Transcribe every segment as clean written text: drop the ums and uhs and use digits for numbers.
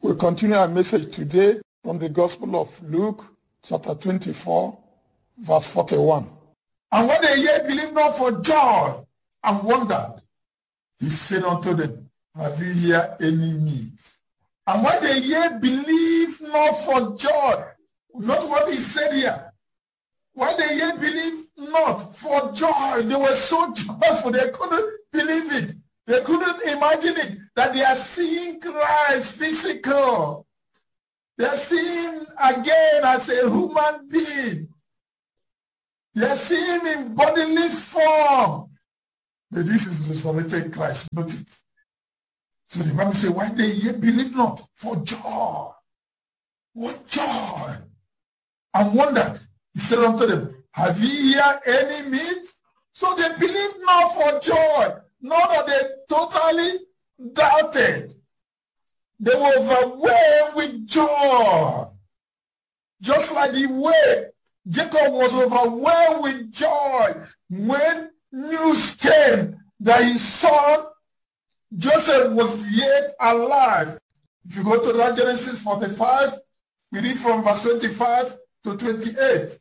We continue our message today from the Gospel of Luke, chapter 24, verse 41. And when they yet believed not for joy and wondered, he said unto them, have you here any meat? And when they yet believed not for joy, not what he said here. When they yet believed not for joy, they were so joyful, they couldn't believe it. They couldn't imagine it, that they are seeing Christ physical. They are seeing again as a human being. They are seeing him in bodily form. But this is resurrected Christ, not it. So the Bible says, why they yet believe not? For joy. What joy? And wondered. He said unto them, have ye here any meat? So they believed not for joy. Not that they totally doubted. They were overwhelmed with joy. Just like the way Jacob was overwhelmed with joy when news came that his son Joseph was yet alive. If you go to that Genesis 45, we read from verse 25 to 28.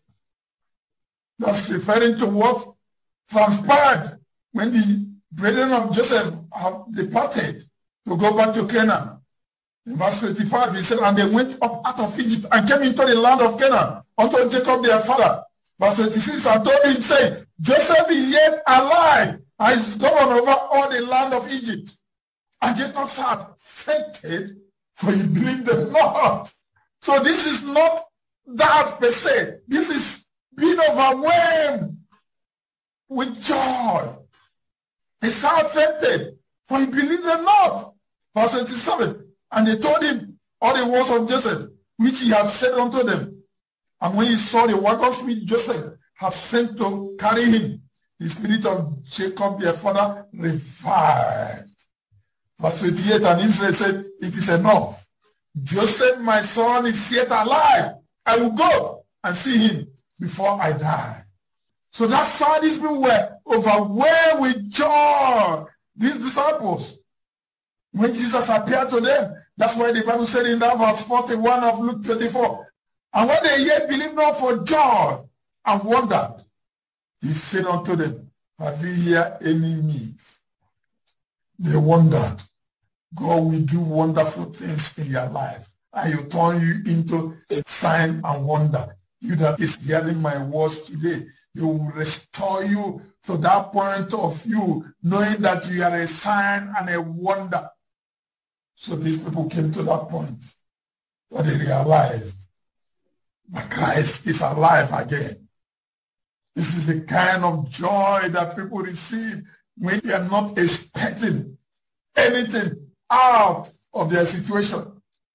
That's referring to what transpired when the brethren of Joseph have departed to go back to Canaan. In verse 25, he said, and they went up out of Egypt and came into the land of Canaan unto Jacob their father. Verse 26, and told him, saying, Joseph is yet alive, and is gone over all the land of Egypt. And Jacob's heart fainted, for he believed them not. So this is not that per se. This is being overwhelmed with joy. His heart fainted, for he believed them not. Verse 27, and they told him all the words of Joseph, which he had said unto them. And when he saw the wagons which Joseph had sent to carry him, the spirit of Jacob their father revived. Verse 28, and Israel said, it is enough. Joseph, my son, is yet alive. I will go and see him before I die. So that's how these people were overwhelmed with joy. These disciples, when Jesus appeared to them, that's why the Bible said in that verse 41 of Luke 24, and when they yet believed not for joy and wondered, he said unto them, have you here any meat? They wondered. God will do wonderful things in your life, and he'll turn you into a sign and wonder. You that is hearing my words today, he will restore you to that point of you, knowing that you are a sign and a wonder. So these people came to that point that they realized that Christ is alive again. This is the kind of joy that people receive when they are not expecting anything out of their situation.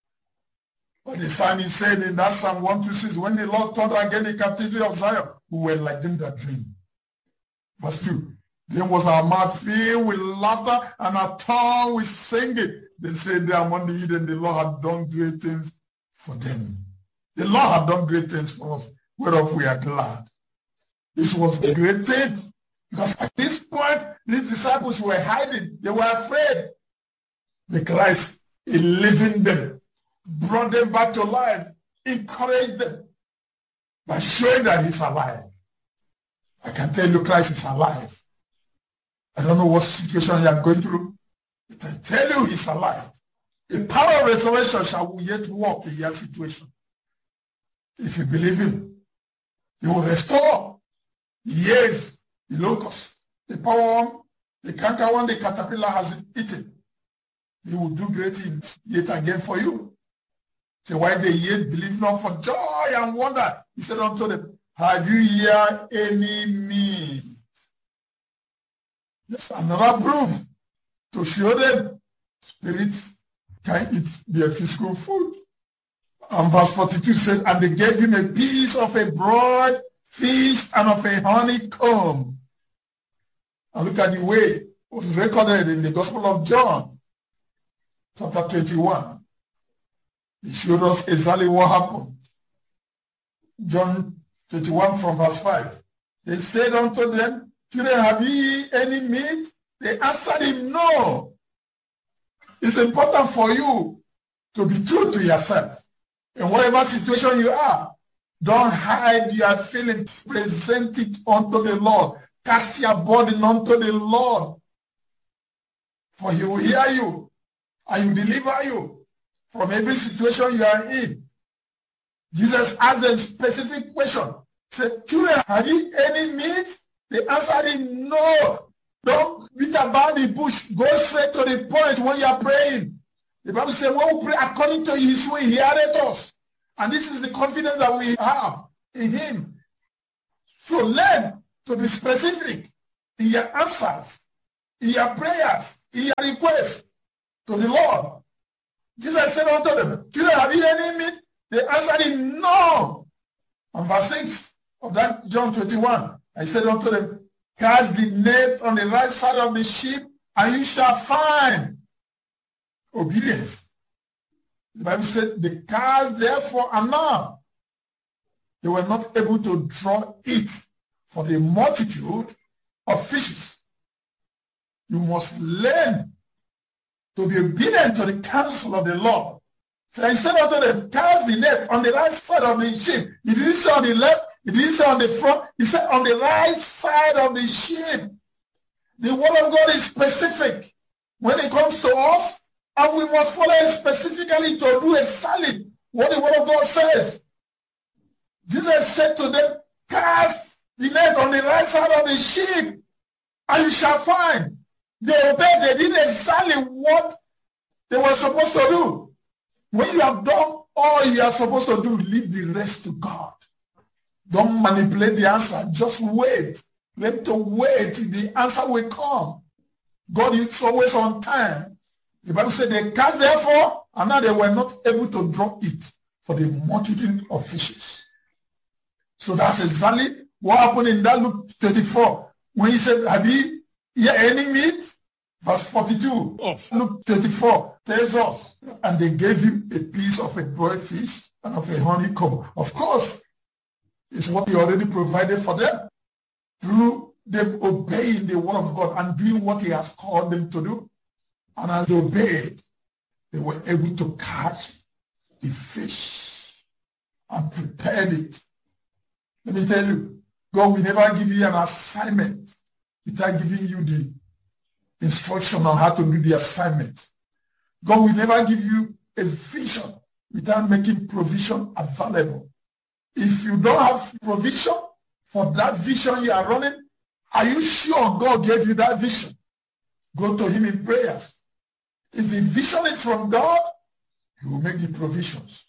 But the psalmist said in that Psalm 126, when the Lord turned again the captivity of Zion, we were like them that dream. Verse 2, then was our mouth filled with laughter and our tongue with singing. They said there among the heathen, the Lord had done great things for them. The Lord had done great things for us, whereof we are glad. This was a great thing, because at this point, these disciples were hiding. They were afraid. The Christ, in leaving them, brought them back to life, encouraged them by showing that he's alive. I can tell you Christ is alive. I don't know what situation you are going through, but I tell you he's alive. The power of resurrection shall yet work in your situation. If you believe him, he will restore. Yes, the locust, the power, the cankerworm, the caterpillar has eaten. He will do great things yet again for you. So why they yet believe not for joy and wonder, he said unto them, have you here any meat? Yes, another proof to show them spirits can eat their physical food. And verse 42 said, and they gave him a piece of a broad fish and of a honeycomb. And look at the way it was recorded in the Gospel of John, chapter 21. He showed us exactly what happened. John 21 from verse 5. They said unto them, children, have ye any meat? They answered him, no. It's important for you to be true to yourself. In whatever situation you are, don't hide your feelings. Present it unto the Lord. Cast your burden unto the Lord. For he will hear you and he will deliver you from every situation you are in. Jesus asked them a specific question. He said, children, have you any meat? They answered him, no. Don't beat about the bush. Go straight to the point when you are praying. The Bible says, when we pray according to his way, he heareth us. And this is the confidence that we have in him. So learn to be specific in your answers, in your prayers, in your requests to the Lord. Jesus said unto them, children, have you any meat? They answered him, no. And verse 6 of that John 21, I said unto them, cast the net on the right side of the ship, and you shall find obedience. The Bible said, the cast therefore and now. They were not able to draw it for the multitude of fishes. You must learn to be obedient to the counsel of the Lord. So he said unto them, cast the net on the right side of the ship. He didn't say on the left, he didn't say on the front, he said on the right side of the ship. The word of God is specific when it comes to us, and we must follow it specifically to do exactly what the word of God says. Jesus said to them, cast the net on the right side of the ship, and you shall find. They obeyed, they did exactly what they were supposed to do. When you have done all you are supposed to do, leave the rest to God. Don't manipulate the answer. Just wait. Let to wait. The answer will come. God is always on time. The Bible said they cast therefore, and now they were not able to draw it for the multitude of fishes. So that's exactly what happened in that Luke 24. When he said, have you any meat? Verse 42 of Luke 24 tells us, and they gave him a piece of a broiled fish and of a honeycomb. Of course, it's what he already provided for them through them obeying the word of God and doing what he has called them to do. And as they obeyed, they were able to catch the fish and prepared it. Let me tell you, God will never give you an assignment without giving you the instruction on how to do the assignment. God will never give you a vision without making provision available. If you don't have provision for that vision you are running, are you sure God gave you that vision? Go to him in prayers. If the vision is from God, he will make the provisions.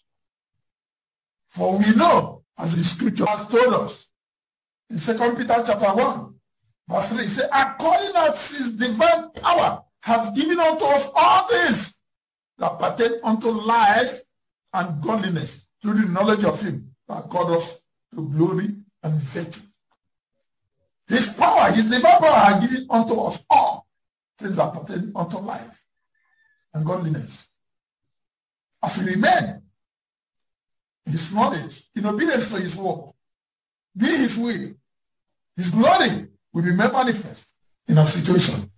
For we know, as the scripture has told us, in 2 Peter chapter 1, verse 3, it says, according as his divine power has given unto us all things that pertain unto life and godliness through the knowledge of him that called us to glory and virtue. His power, his divine power has given unto us all things that pertain unto life and godliness. As we remain in his knowledge, in obedience to his word, doing his will, his glory will be made manifest in our situation.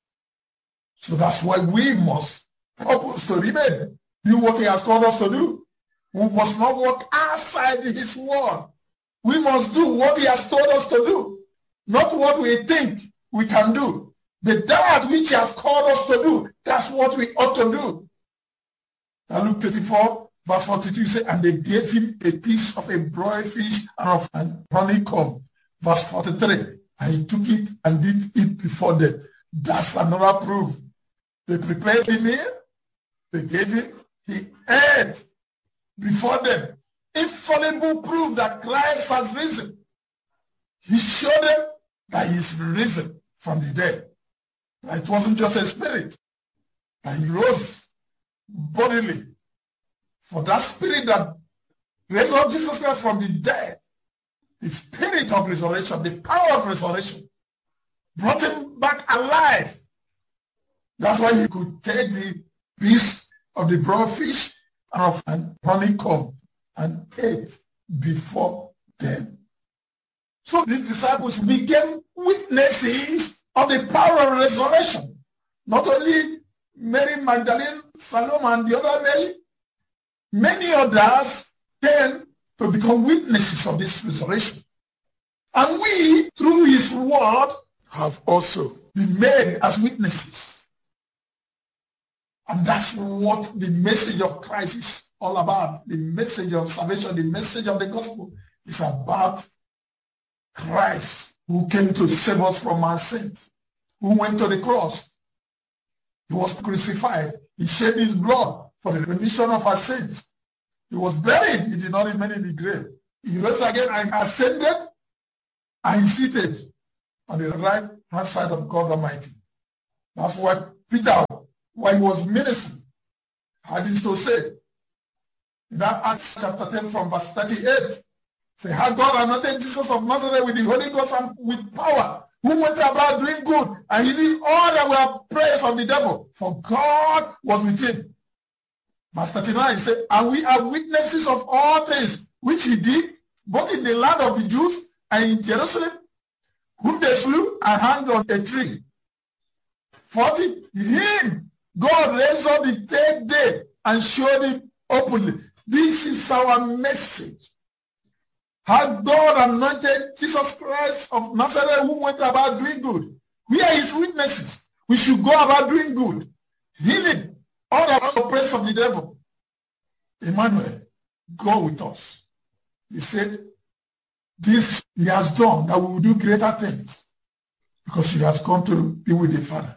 So that's why we must purpose to remain, do what he has called us to do. We must not walk outside his word. We must do what he has told us to do, not what we think we can do, but that which he has called us to do. That's what we ought to do. Now Luke 24, verse 42 says, and they gave him a piece of a broiled fish and of an honeycomb. Verse 43, and he took it and did eat before them. That's another proof. They prepared the meal, they gave him, he ate before them. Infallible proof that Christ has risen. He showed them that he is risen from the dead. That it wasn't just a spirit, that he rose bodily. For that spirit that raised up Jesus Christ from the dead, the spirit of resurrection, the power of resurrection, brought him back alive. That's why he could take the piece of the broiled fish and of an honeycomb and ate before them. So these disciples became witnesses of the power of resurrection. Not only Mary Magdalene, Salome, and the other Mary, many others came to become witnesses of this resurrection. And we, through his word, have also been made as witnesses. And that's what the message of Christ is all about. The message of salvation, the message of the gospel is about Christ, who came to save us from our sins, who went to the cross. He was crucified. He shed his blood for the remission of our sins. He was buried. He did not remain in the grave. He rose again and ascended and he seated on the right hand side of God Almighty. That's what Peter, while he was ministering, had this to say. In that Acts chapter 10 from verse 38, say, how God anointed Jesus of Nazareth with the Holy Ghost and with power, who went about doing good and healing all that were prayers of the devil, for God was with him. Verse 39, he said, and we are witnesses of all things which he did, both in the land of the Jews and in Jerusalem, whom they slew and hanged on a tree. 40, him God raised up the third day and showed him openly. This is our message. How God anointed Jesus Christ of Nazareth, who went about doing good. We are his witnesses. We should go about doing good, healing all the oppressed of the devil. Emmanuel, go with us. He said, this he has done, that we will do greater things, because he has come to be with the Father.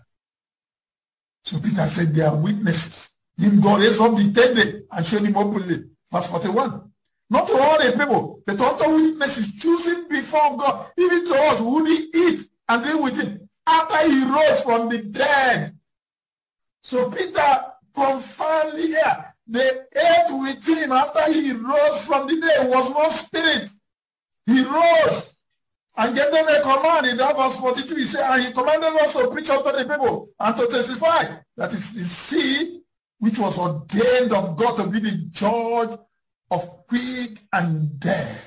So Peter said, they are witnesses. Him God raised up the third day and showed him openly. Verse 41. Not to all the people, but unto witnesses choosing before God, even to us, who he eat and drink with him after he rose from the dead. So Peter confirmed here, they ate with him after he rose from the dead. It was no spirit. He rose and gave them a command. In that verse 42, he said, and he commanded us to preach unto the people and to testify that it's the seed which was ordained of God to be the judge of quick and dead.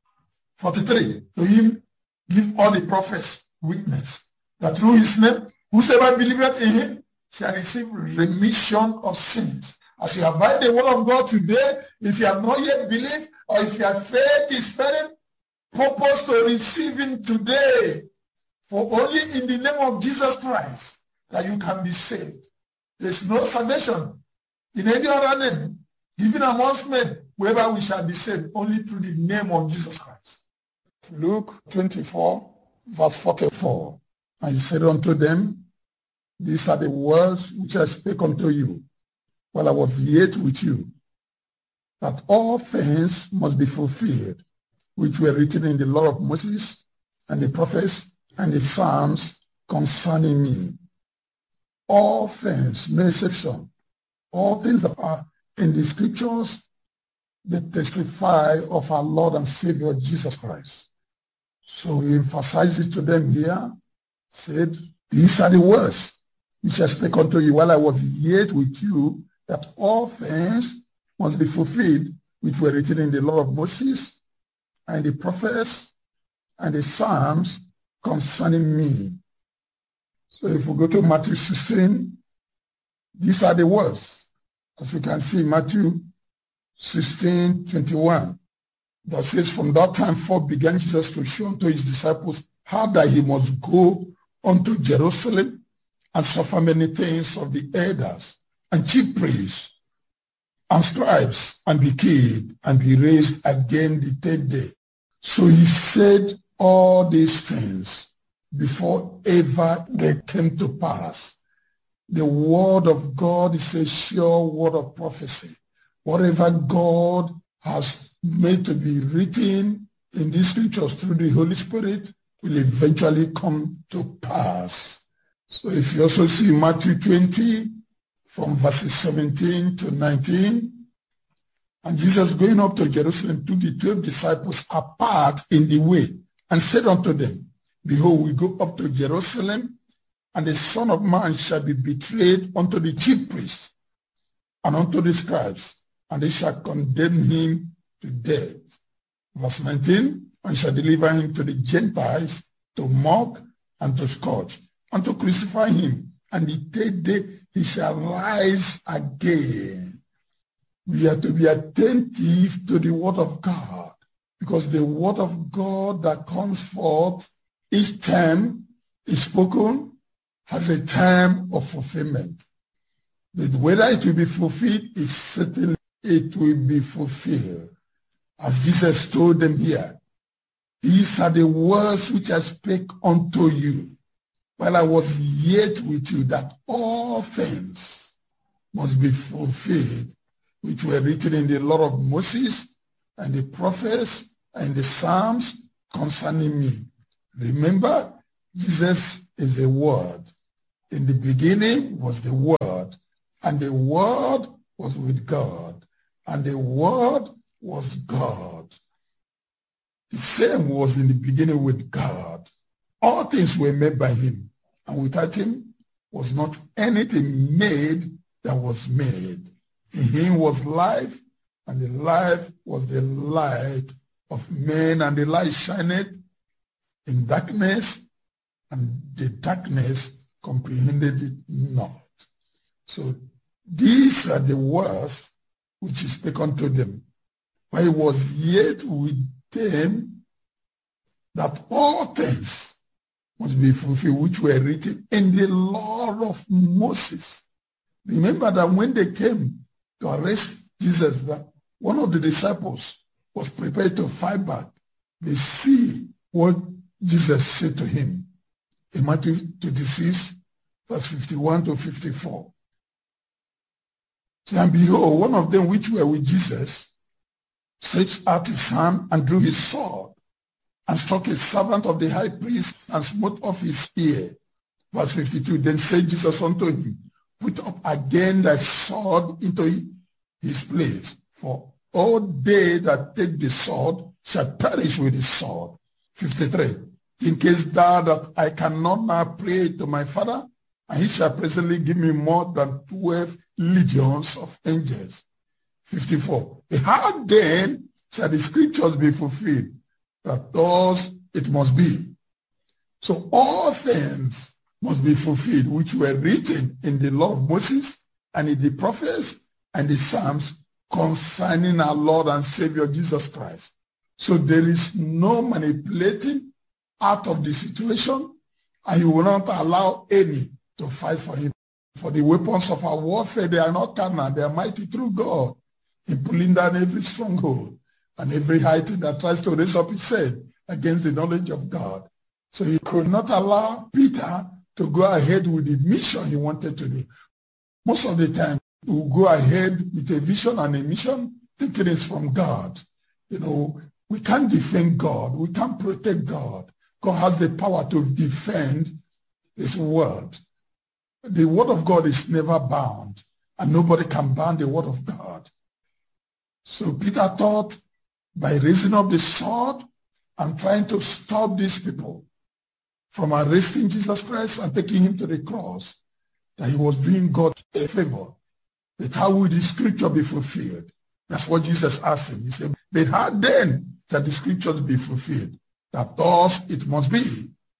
43, to him give all the prophets witness that through his name, whosoever believeth in him shall receive remission of sins. As you abide the word of God today, if you have not yet believed, or if your faith is failing, purpose to receive him today. For only in the name of Jesus Christ that you can be saved. There's no salvation in any other name, even amongst men, whereby we shall be saved, only through the name of Jesus Christ. Luke 24, verse 44. And he said unto them, these are the words which I spake unto you while I was yet with you, that all things must be fulfilled, which were written in the law of Moses and the prophets and the Psalms concerning me. All things, no exception, all things that are in the scriptures, they testify of our Lord and Savior Jesus Christ. So he emphasizes to them here, said, these are the words which I spake unto you while I was yet with you, that all things must be fulfilled, which were written in the law of Moses and the prophets and the Psalms concerning me. So if we go to Matthew 16, these are the words. As we can see, Matthew 16:21, that says, from that time forth began Jesus to show unto his disciples how that he must go unto Jerusalem and suffer many things of the elders and chief priests and scribes, and be killed and be raised again the third day. So he said all these things before ever they came to pass. The word of God is a sure word of prophecy. Whatever God has made to be written in these scriptures through the Holy Spirit will eventually come to pass. So if you also see Matthew 20 from verses 17 to 19, and Jesus going up to Jerusalem took the 12 disciples apart in the way and said unto them, behold, we go up to Jerusalem, and the Son of Man shall be betrayed unto the chief priests and unto the scribes, and they shall condemn him to death. Verse 19, and shall deliver him to the Gentiles to mock and to scourge and to crucify him. And the third day he shall rise again. We are to be attentive to the word of God, because the word of God that comes forth each time is spoken has a time of fulfillment. But whether it will be fulfilled is certainly it will be fulfilled. As Jesus told them here, these are the words which I spake unto you while I was yet with you, that all things must be fulfilled, which were written in the law of Moses and the prophets and the Psalms concerning me. Remember, Jesus is the Word. In the beginning was the Word, and the Word was with God, and the Word was God. The same was in the beginning with God. All things were made by him, and without him was not anything made that was made. In him was life, and the life was the light of men, and the light shineth in darkness, and the darkness comprehended it not. So these are the words which he spake unto them, while he was yet with them, that all things must be fulfilled, which were written in the law of Moses. Remember that when they came to arrest Jesus, that one of the disciples was prepared to fight back. They see what Jesus said to him in Matthew 26, verse 51 to 54. And behold, one of them which were with Jesus stretched out his hand and drew his sword and struck a servant of the high priest and smote off his ear. Verse 52, then said Jesus unto him, put up again thy sword into his place, for all they that take the sword shall perish with the sword. 53, in case that I cannot now pray to my Father, and he shall presently give me more than 12 legions of angels. 54. How then shall the scriptures be fulfilled? That thus it must be. So all things must be fulfilled, which were written in the law of Moses and in the prophets and the Psalms concerning our Lord and Savior Jesus Christ. So there is no manipulating out of the situation, and you will not allow any to fight for him. For the weapons of our warfare, they are not carnal, they are mighty through God, in pulling down every stronghold and every high thing that tries to raise up his head against the knowledge of God. So he could not allow Peter to go ahead with the mission he wanted to do. Most of the time, he will go ahead with a vision and a mission thinking it's from God. You know, we can't defend God. We can't protect God. God has the power to defend his word. The word of God is never bound, and nobody can ban the word of God. So Peter thought by raising up the sword and trying to stop these people from arresting Jesus Christ and taking him to the cross, that he was doing God a favor. But how will the scripture be fulfilled? That's what Jesus asked him. He said, but how then shall the scriptures be fulfilled? That thus it must be.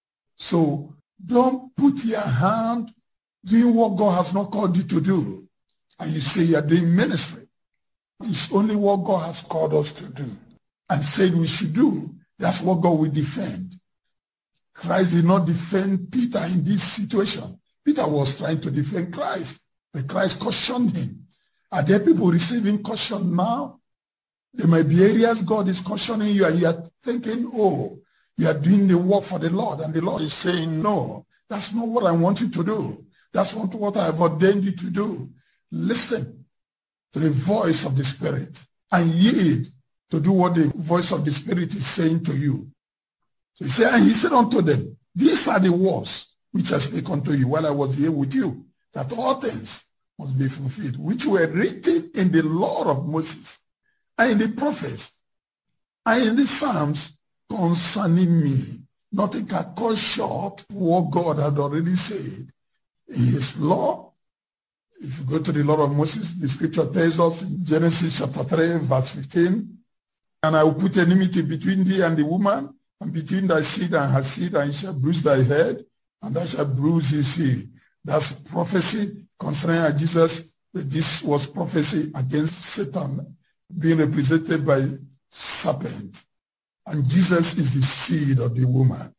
So don't put your hand doing what God has not called you to do, and you say you are doing ministry. It's only what God has called us to do and said we should do. That's what God will defend. Christ did not defend Peter in this situation. Peter was trying to defend Christ, but Christ cautioned him. Are there people receiving caution now? There might be areas God is cautioning you, and you are thinking, oh, you are doing the work for the Lord, and the Lord is saying, no, that's not what I want you to do. That's not what I have ordained you to do. Listen to the voice of the Spirit and yield to do what the voice of the Spirit is saying to you. So he said, and he said unto them, these are the words which I spake unto you while I was here with you, that all things must be fulfilled, which were written in the law of Moses and in the prophets and in the Psalms concerning me. Nothing can cut short what God had already said in his law. If you go to the law of Moses, the scripture tells us in Genesis chapter 3, verse 15, and I will put enmity between thee and the woman, and between thy seed and her seed, and he shall bruise thy head, and thou shalt bruise his heel. That's prophecy concerning Jesus that this was prophecy against Satan being represented by serpent. And Jesus is the seed of the woman.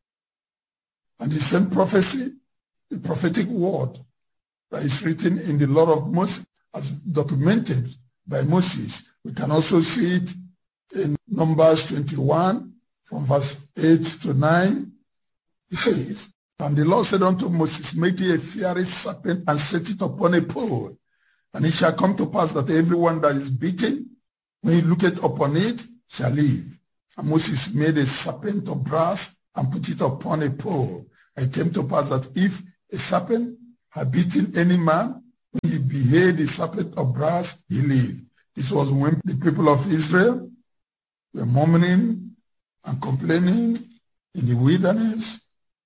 And the same prophecy, the prophetic word that is written in the law of Moses, as documented by Moses, we can also see it in Numbers 21 from verse 8 to 9. It says, and the Lord said unto Moses, make thee a fiery serpent and set it upon a pole. And it shall come to pass that everyone that is beaten, when he looketh upon it, shall live. And Moses made a serpent of brass and put it upon a pole. And it came to pass that if a serpent had beaten any man, when he beheld the serpent of brass, he lived. This was when the people of Israel were murmuring and complaining in the wilderness,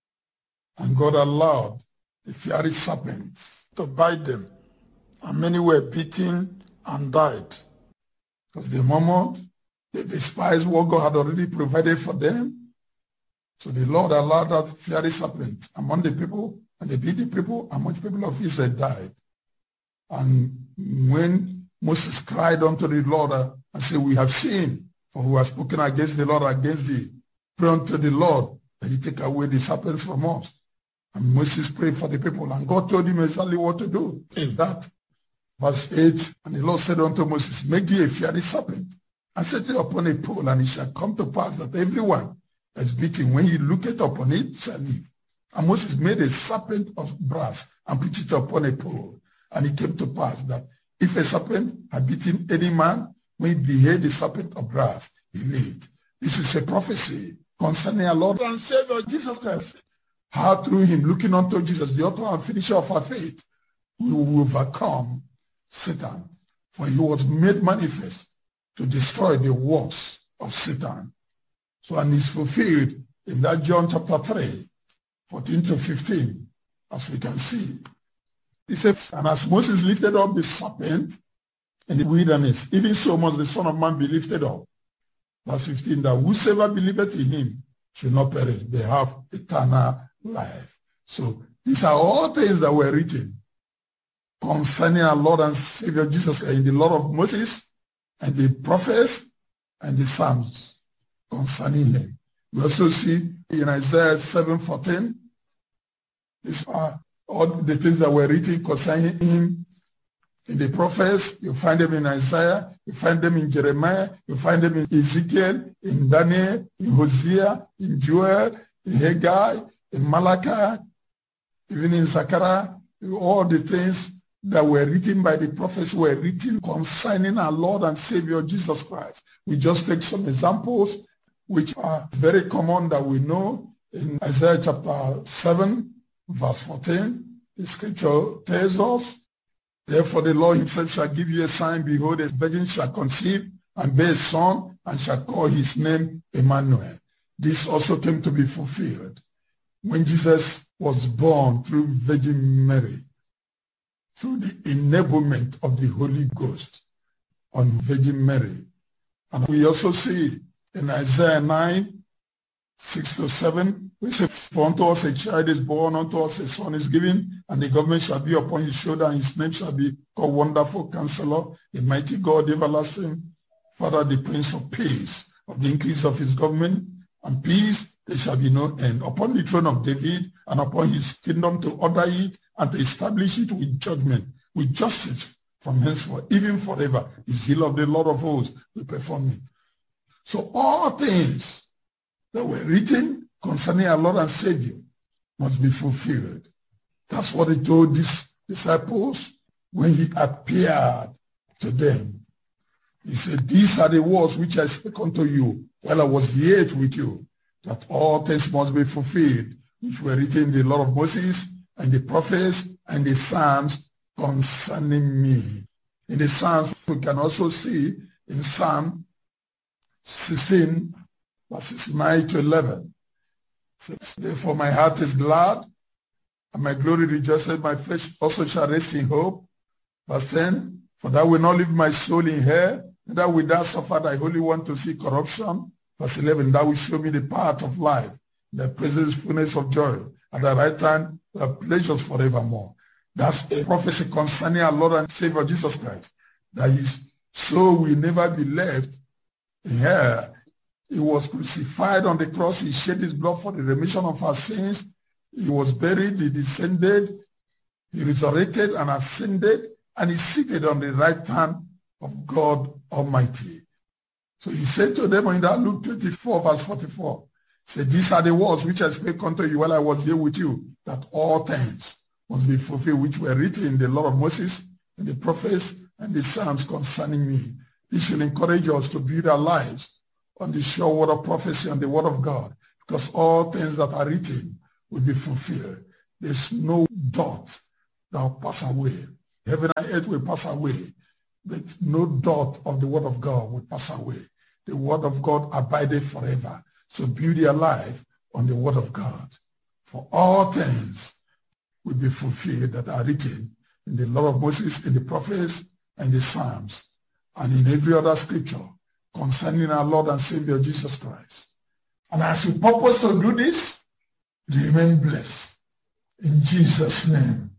and God allowed the fiery serpents to bite them. And many were beaten and died because they murmured, they despised what God had already provided for them. So the Lord allowed that fiery serpent among the people, and they beat the people, and much people of Israel died. And when Moses cried unto the Lord and said, we have sinned, for we have spoken against the Lord, against thee. Pray unto the Lord that he take away the serpents from us. And Moses prayed for the people, and God told him exactly what to do. In that, verse 8, and the Lord said unto Moses, make thee a fiery serpent, and set it upon a pole, and it shall come to pass that everyone that is beaten, when he looketh upon it, shall live. And Moses made a serpent of brass and put it upon a pole. And it came to pass that if a serpent had beaten any man, when he beheld the serpent of brass, he lived. This is a prophecy concerning our Lord and Savior Jesus Christ. How through him, looking unto Jesus, the author and finisher of our faith, we will overcome Satan. For he was made manifest to destroy the works of Satan. So, and it's fulfilled in that John chapter 3, 14 to 15, as we can see. He says, and as Moses lifted up the serpent in the wilderness, even so must the Son of Man be lifted up. Verse 15, that whosoever believeth in him should not perish, they have eternal life. So these are all things that were written concerning our Lord and Savior Jesus Christ in the law of Moses and the prophets and the Psalms concerning him. We also see in Isaiah 7:14, these are all the things that were written concerning him in the prophets. You find them in Isaiah, you find them in Jeremiah, you find them in Ezekiel, in Daniel, in Hosea, in Joel, in Haggai, in Malachi, even in Zechariah. All the things that were written by the prophets were written concerning our Lord and Savior Jesus Christ. We just take some examples which are very common that we know. In Isaiah chapter 7, verse 14, the scripture tells us, therefore the Lord himself shall give you a sign, behold, a virgin shall conceive and bear a son, and shall call his name Emmanuel. This also came to be fulfilled when Jesus was born through Virgin Mary, through the enablement of the Holy Ghost on Virgin Mary. And we also see in Isaiah 9, 6 to 7, we say, for unto us a child is born, unto us a son is given, and the government shall be upon his shoulder, and his name shall be called Wonderful Counselor, the Mighty God, the Everlasting Father, the Prince of Peace. Of the increase of his government and peace, there shall be no end. Upon the throne of David and upon his kingdom, to order it and to establish it with judgment, with justice from henceforth, even forever. The zeal of the Lord of hosts will perform it. So all things that were written concerning our Lord and Savior must be fulfilled. That's what he told these disciples when he appeared to them. He said, these are the words which I speak unto you while I was yet with you, that all things must be fulfilled, which were written in the law of Moses and the prophets and the Psalms concerning me. In the Psalms, we can also see in Psalm 16, verses 9 to 11. Says, therefore my heart is glad, and my glory rejoices, my flesh also shall rest in hope. Verse 10, for thou wilt not leave my soul in hell, neither wilt thou suffer thy Holy One to see corruption. Verse 11, thou wilt show me the path of life, in thy presence fullness of joy, at thy right hand there are pleasures forevermore. That's a prophecy concerning our Lord and Savior Jesus Christ. That is, so we never be left in hell. He was crucified on the cross. He shed his blood for the remission of our sins. He was buried. He descended. He resurrected and ascended. And he's seated on the right hand of God Almighty. So he said to them in that Luke 24, verse 44, he said, these are the words which I spake unto you while I was here with you, that all things must be fulfilled, which were written in the law of Moses and the prophets and the Psalms concerning me. This should encourage us to build our lives on the sure word of prophecy and the word of God, because all things that are written will be fulfilled. There's no dot that will pass away. Heaven and earth will pass away, but no dot of the word of God will pass away. The word of God abideth forever. So build your life on the word of God. For all things will be fulfilled that are written in the law of Moses, in the prophets, and the Psalms, and in every other scripture concerning our Lord and Savior Jesus Christ. And as you purpose to do this, remain blessed. In Jesus' name.